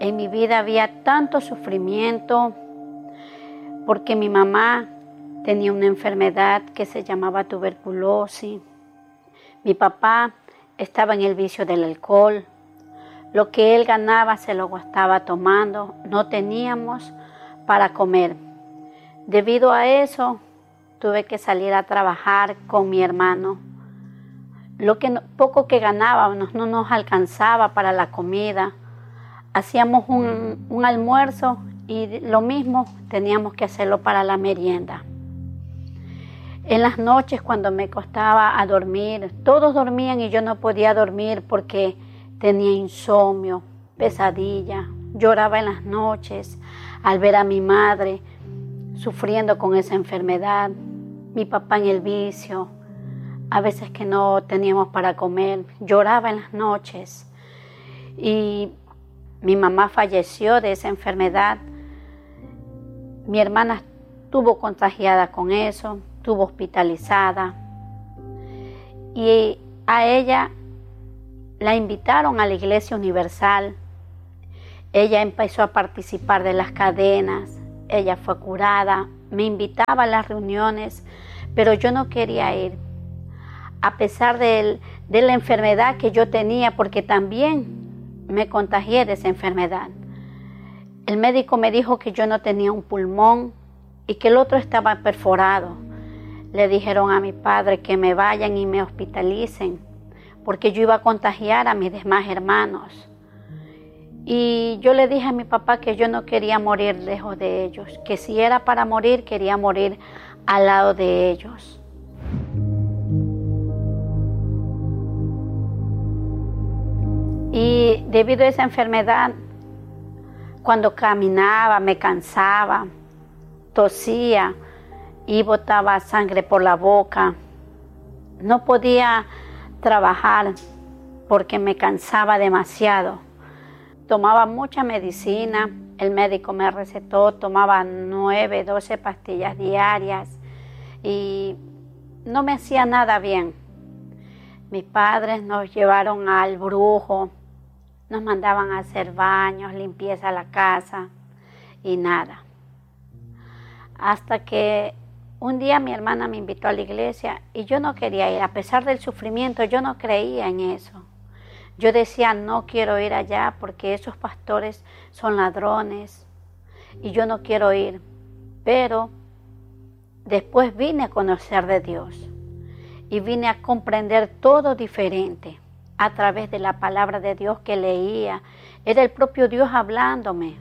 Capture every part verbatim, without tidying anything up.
En mi vida había tanto sufrimiento porque mi mamá tenía una enfermedad que se llamaba tuberculosis. Mi papá estaba en el vicio del alcohol. Lo que él ganaba se lo gastaba tomando. No teníamos para comer. Debido a eso, tuve que salir a trabajar con mi hermano. Lo que no, poco que ganábamos no nos alcanzaba para la comida. Hacíamos un, un almuerzo y lo mismo teníamos que hacerlo para la merienda. En las noches cuando me costaba a dormir, todos dormían y yo no podía dormir porque tenía insomnio, pesadilla. Lloraba en las noches al ver a mi madre sufriendo con esa enfermedad, mi papá en el vicio, a veces que no teníamos para comer. Lloraba en las noches y mi mamá falleció de esa enfermedad. Mi hermana estuvo contagiada con eso, estuvo hospitalizada y a ella la invitaron a la Iglesia Universal. Ella empezó a participar de las cadenas, ella fue curada, me invitaba a las reuniones, pero yo no quería ir, a pesar de, de la enfermedad que yo tenía, porque también me contagié de esa enfermedad. El médico me dijo que yo no tenía un pulmón y que el otro estaba perforado. Le dijeron a mi padre que me vayan y me hospitalicen, porque yo iba a contagiar a mis demás hermanos. Y yo le dije a mi papá que yo no quería morir lejos de ellos, que si era para morir, quería morir al lado de ellos. Y debido a esa enfermedad, cuando caminaba me cansaba, tosía y botaba sangre por la boca. No podía trabajar porque me cansaba demasiado. Tomaba mucha medicina, el médico me recetó, tomaba nueve, doce pastillas diarias y no me hacía nada bien. Mis padres nos llevaron al brujo, nos mandaban a hacer baños, limpieza a la casa y nada. Hasta que un día mi hermana me invitó a la iglesia y yo no quería ir, a pesar del sufrimiento, yo no creía en eso. Yo decía, no quiero ir allá porque esos pastores son ladrones y yo no quiero ir. Pero después vine a conocer de Dios y vine a comprender todo diferente a través de la palabra de Dios que leía. Era el propio Dios hablándome.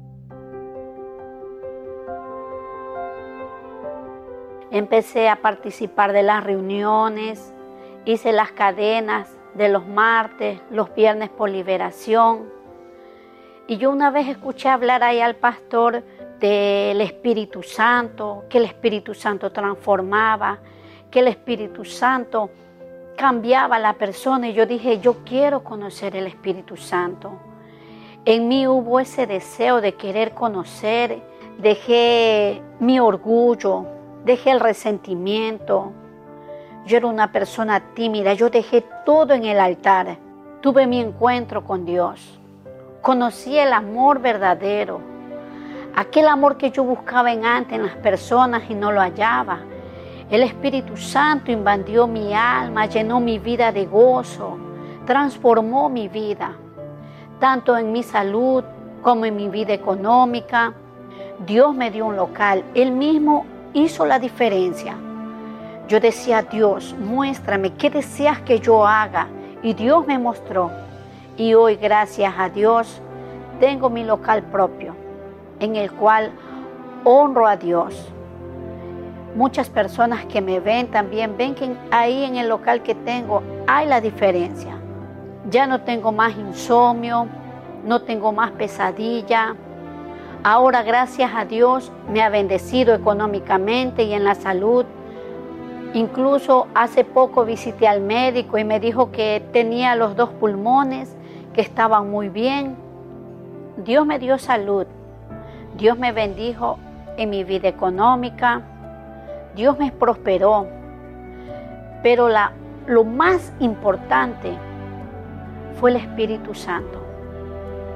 Empecé a participar de las reuniones, hice las cadenas de los martes, los viernes por liberación. Y yo una vez escuché hablar ahí al pastor del Espíritu Santo, que el Espíritu Santo transformaba, que el Espíritu Santo cambiaba a la persona. Y yo dije, yo quiero conocer el Espíritu Santo. En mí hubo ese deseo de querer conocer. Dejé mi orgullo, dejé el resentimiento. Yo era una persona tímida, yo dejé todo en el altar. Tuve mi encuentro con Dios. Conocí el amor verdadero. Aquel amor que yo buscaba en antes en las personas y no lo hallaba. El Espíritu Santo invadió mi alma, llenó mi vida de gozo, transformó mi vida, tanto en mi salud como en mi vida económica. Dios me dio un local, Él mismo hizo la diferencia. Yo decía, Dios, muéstrame qué deseas que yo haga. Y Dios me mostró. Y hoy, gracias a Dios, tengo mi local propio, en el cual honro a Dios. Muchas personas que me ven también ven que ahí en el local que tengo hay la diferencia. Ya no tengo más insomnio, no tengo más pesadilla. Ahora, gracias a Dios, me ha bendecido económicamente y en la salud. Incluso hace poco visité al médico y me dijo que tenía los dos pulmones, que estaban muy bien. Dios me dio salud. Dios me bendijo en mi vida económica. Dios me prosperó. Pero la, lo más importante fue el Espíritu Santo.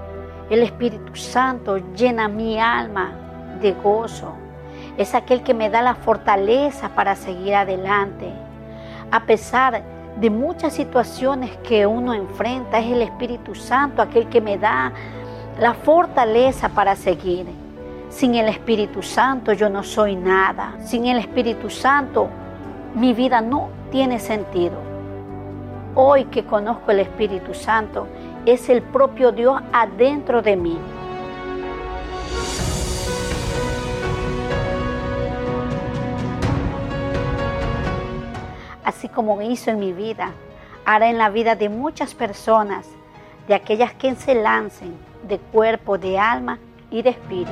El Espíritu Santo llena mi alma de gozo. Es aquel que me da la fortaleza para seguir adelante. A pesar de muchas situaciones que uno enfrenta, es el Espíritu Santo aquel que me da la fortaleza para seguir. Sin el Espíritu Santo yo no soy nada. Sin el Espíritu Santo mi vida no tiene sentido. Hoy que conozco el Espíritu Santo, es el propio Dios adentro de mí. Así como hizo en mi vida, hará en la vida de muchas personas, de aquellas que se lancen de cuerpo, de alma y de espíritu.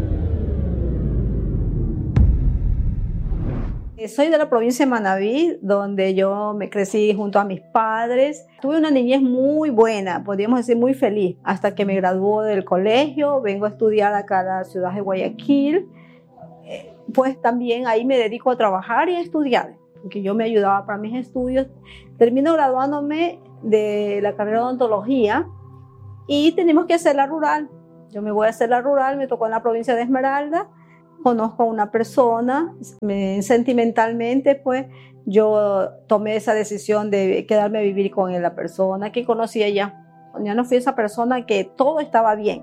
Soy de la provincia de Manabí, donde yo me crecí junto a mis padres. Tuve una niñez muy buena, podríamos decir muy feliz, hasta que me graduó del colegio. Vengo a estudiar acá a la ciudad de Guayaquil. Pues también ahí me dedico a trabajar y a estudiar, porque yo me ayudaba para mis estudios. Termino graduándome de la carrera de odontología y tenemos que hacer la rural. Yo me voy a hacer la rural, me tocó en la provincia de Esmeralda. Conozco a una persona, me, sentimentalmente pues yo tomé esa decisión de quedarme a vivir con la persona que conocía ya. Ya no fui esa persona que todo estaba bien.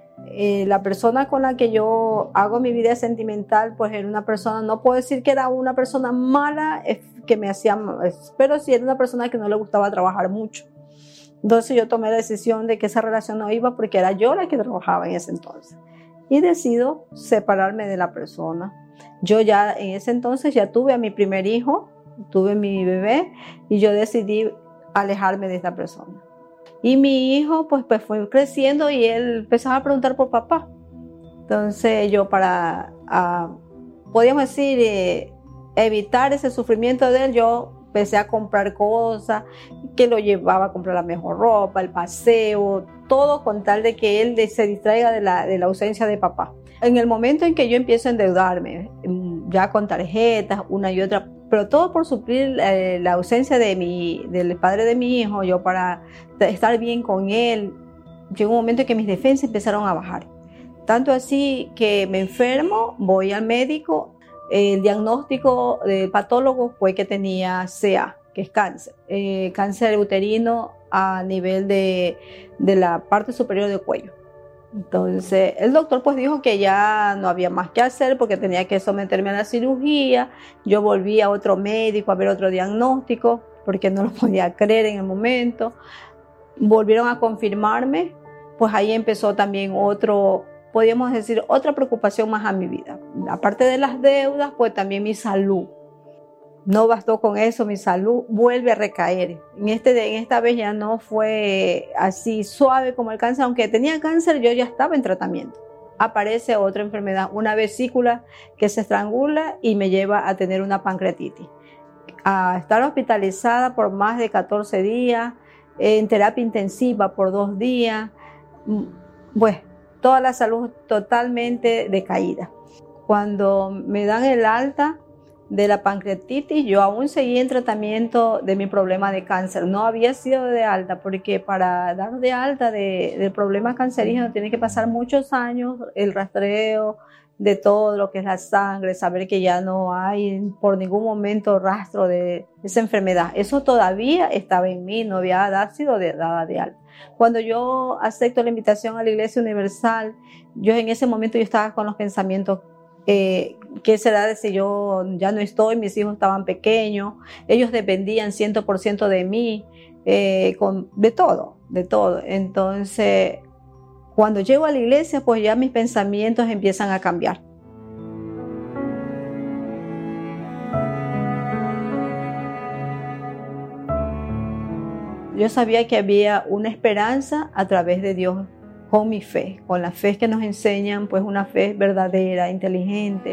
Eh, la persona con la que yo hago mi vida sentimental pues era una persona, no puedo decir que era una persona mala, es que me hacía, pero sí era una persona que no le gustaba trabajar mucho. Entonces yo tomé la decisión de que esa relación no iba porque era yo la que trabajaba en ese entonces. Y decido separarme de la persona. Yo ya en ese entonces ya tuve a mi primer hijo, tuve mi bebé y yo decidí alejarme de esta persona. Y mi hijo pues, pues fue creciendo y él empezaba a preguntar por papá. Entonces yo para, uh, podríamos decir, eh, evitar ese sufrimiento de él, yo empecé a comprar cosas, que lo llevaba a comprar la mejor ropa, el paseo, todo con tal de que él se distraiga de la, de la ausencia de papá. En el momento en que yo empiezo a endeudarme, ya con tarjetas, una y otra, pero todo por suplir eh, la ausencia de mi, del padre de mi hijo, yo para estar bien con él, llegó un momento en que mis defensas empezaron a bajar. Tanto así que me enfermo, voy al médico, el diagnóstico del patólogo fue que tenía C A, que es cáncer, eh, cáncer uterino a nivel de, de la parte superior del cuello. Entonces el doctor pues dijo que ya no había más que hacer porque tenía que someterme a la cirugía. Yo volví a otro médico a ver otro diagnóstico porque no lo podía creer en el momento. Volvieron a confirmarme, pues ahí empezó también otro, podríamos decir, otra preocupación más a mi vida. Aparte de las deudas, pues también mi salud. No bastó con eso, mi salud vuelve a recaer. En, este, en esta vez ya no fue así suave como el cáncer, aunque tenía cáncer, yo ya estaba en tratamiento. Aparece otra enfermedad, una vesícula que se estrangula y me lleva a tener una pancreatitis. A estar hospitalizada por más de catorce días, en terapia intensiva por dos días. Pues toda la salud totalmente decaída. Cuando me dan el alta de la pancreatitis, yo aún seguía en tratamiento de mi problema de cáncer. No había sido de alta porque para dar de alta de, del problema cancerígeno tiene que pasar muchos años, el rastreo de todo lo que es la sangre, saber que ya no hay por ningún momento rastro de esa enfermedad. Eso todavía estaba en mí, no había sido de, dada de alta. Cuando yo acepto la invitación a la Iglesia Universal, yo en ese momento yo estaba con los pensamientos, eh, ¿qué será de si yo ya no estoy? Mis hijos estaban pequeños, ellos dependían cien por ciento de mí, eh, con, de todo, de todo. Entonces, cuando llego a la iglesia, pues ya mis pensamientos empiezan a cambiar. Yo sabía que había una esperanza a través de Dios con mi fe, con la fe que nos enseñan, pues una fe verdadera, inteligente.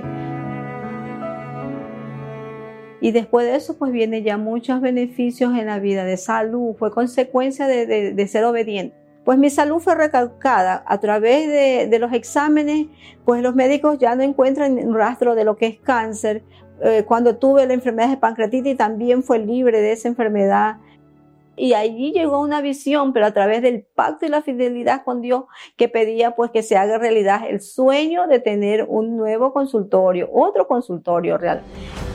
Y después de eso, pues vienen ya muchos beneficios en la vida de salud, fue consecuencia de, de, de ser obediente. Pues mi salud fue recalcada a través de, de los exámenes, pues los médicos ya no encuentran rastro de lo que es cáncer. Eh, cuando tuve la enfermedad de pancreatitis también fue libre de esa enfermedad. Y allí llegó una visión, pero a través del pacto y la fidelidad con Dios, que pedía pues que se haga realidad el sueño de tener un nuevo consultorio, otro consultorio real.